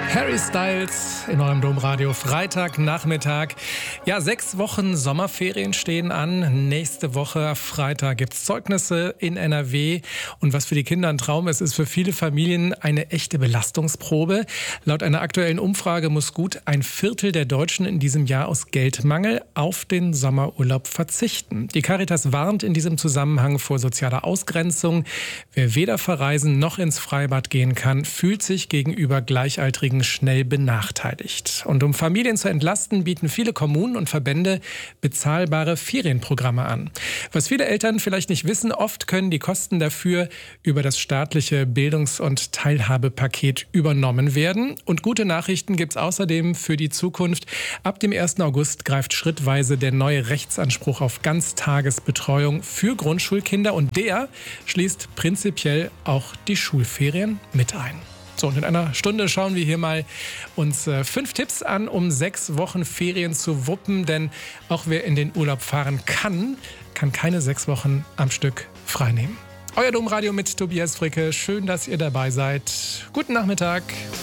Harry Styles in eurem Domradio, Freitagnachmittag. Ja, 6 Wochen Sommerferien stehen an. Nächste Woche Freitag gibt's Zeugnisse in NRW. Und was für die Kinder ein Traum ist, ist für viele Familien eine echte Belastungsprobe. Laut einer aktuellen Umfrage muss gut ein Viertel der Deutschen in diesem Jahr aus Geldmangel auf den Sommerurlaub verzichten. Die Caritas warnt in diesem Zusammenhang vor sozialer Ausgrenzung. Wer weder verreisen noch ins Freibad gehen kann, fühlt sich gegenüber Gleichaltrigen schnell benachteiligt. Und um Familien zu entlasten, bieten viele Kommunen und Verbände bezahlbare Ferienprogramme an. Was viele Eltern vielleicht nicht wissen, oft können die Kosten dafür über das staatliche Bildungs- und Teilhabepaket übernommen werden. Und gute Nachrichten gibt es außerdem für die Zukunft. Ab dem 1. August greift schrittweise der neue Rechtsanspruch auf Ganztagesbetreuung für Grundschulkinder. Und der schließt prinzipiell auch die Schulferien mit ein. So, und in einer Stunde schauen wir hier mal uns 5 Tipps an, um 6 Wochen Ferien zu wuppen. Denn auch wer in den Urlaub fahren kann keine 6 Wochen am Stück freinehmen. Euer Domradio mit Tobias Fricke. Schön, dass ihr dabei seid. Guten Nachmittag.